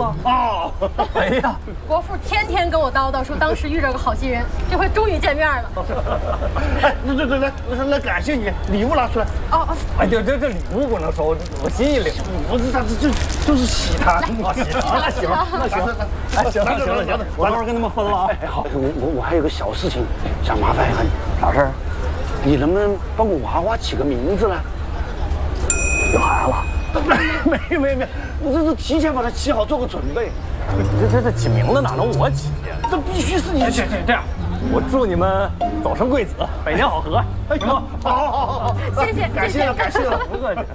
啊。哦，哎呀， 伯父天天跟我叨叨说，当时遇着个好心人，这回终于见面了。 哎，来，感谢你，礼物拿出来。 哦， 哎，这礼物不能收，我心意领。不是，他就是喜他，喜他，那行，那行，哎，行了，我到时候跟他们分了啊。哎，好，我还有个小事情想麻烦一下你，啥事儿？你能不能帮我娃娃起个名字呢？有孩子了？没，我这是提前把它起好，做个准备。这起名字哪能我起呀？这必须是你起。这样，我祝你们早生贵子，百年好合，行吗？好， 谢谢， 感谢了，不客气。